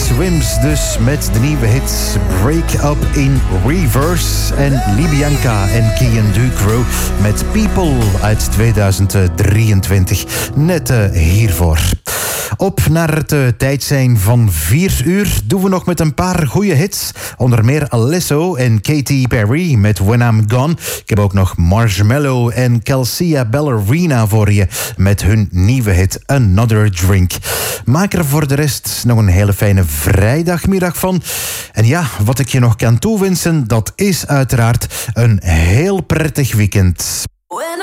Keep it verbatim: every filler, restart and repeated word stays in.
Swims dus met de nieuwe hit Break Up in Reverse. En Libianca en Kian Ducro met People uit tweeduizend drieëntwintig. Net uh, hiervoor. Op naar het uh, tijd zijn van vier uur doen we nog met een paar goede hits. Onder meer Alesso en Katy Perry met When I'm Gone. Ik heb ook nog Marshmello en Kelsea Ballerina voor je met hun nieuwe hit Another Drink. Maak er voor de rest nog een hele fijne vrijdagmiddag van. En ja, wat ik je nog kan toewensen, dat is uiteraard een heel prettig weekend.